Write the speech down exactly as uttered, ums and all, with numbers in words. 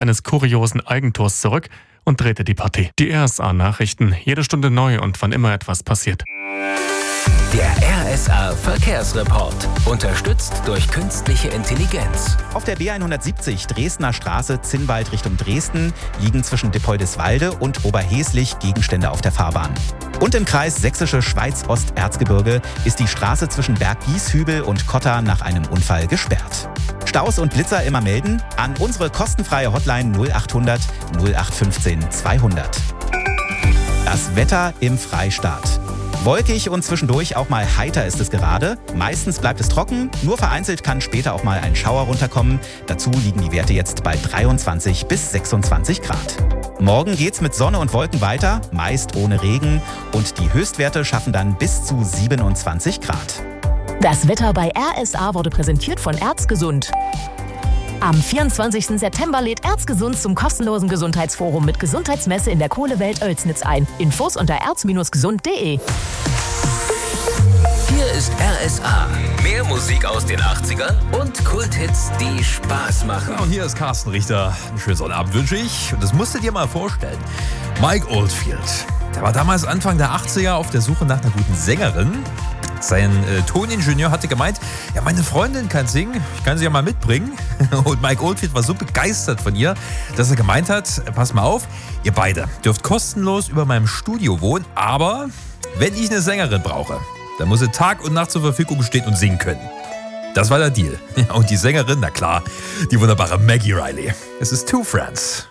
eines kuriosen Eigentors zurück und drehte die Partie. Die R S A-Nachrichten, jede Stunde neu und wann immer etwas passiert. Der R S A Verkehrsreport, unterstützt durch künstliche Intelligenz. Auf der B hundertsiebzig Dresdner Straße Zinnwald Richtung Dresden liegen zwischen Dippoldiswalde und Oberheslich Gegenstände auf der Fahrbahn. Und im Kreis Sächsische Schweiz-Osterzgebirge ist die Straße zwischen Berg-Gieshübel und Kotta nach einem Unfall gesperrt. Staus und Blitzer immer melden an unsere kostenfreie Hotline null achthundert null acht fünfzehn zweihundert. Das Wetter im Freistaat. Wolkig und zwischendurch auch mal heiter ist es gerade. Meistens bleibt es trocken, nur vereinzelt kann später auch mal ein Schauer runterkommen. Dazu liegen die Werte jetzt bei dreiundzwanzig bis sechsundzwanzig Grad. Morgen geht's mit Sonne und Wolken weiter, meist ohne Regen. Und die Höchstwerte schaffen dann bis zu siebenundzwanzig Grad. Das Wetter bei R S A wurde präsentiert von Erzgesund. Am vierundzwanzigsten September lädt Erzgesund zum kostenlosen Gesundheitsforum mit Gesundheitsmesse in der Kohlewelt Oelsnitz ein. Infos unter erz gesund punkt de. Hier ist R S A. Mehr Musik aus den achtzigern und Kulthits, die Spaß machen. Ja, und hier ist Carsten Richter. Einen schönen Sonnabend wünsche ich. Und das musst du dir mal vorstellen. Mike Oldfield, der war damals Anfang der achtziger auf der Suche nach einer guten Sängerin. Sein äh, Toningenieur hatte gemeint, ja, meine Freundin kann singen, ich kann sie ja mal mitbringen. Und Mike Oldfield war so begeistert von ihr, dass er gemeint hat, pass mal auf, ihr beide dürft kostenlos über meinem Studio wohnen, aber wenn ich eine Sängerin brauche, dann muss sie Tag und Nacht zur Verfügung stehen und singen können. Das war der Deal. Und die Sängerin, na klar, die wunderbare Maggie Riley. Es ist Two Friends.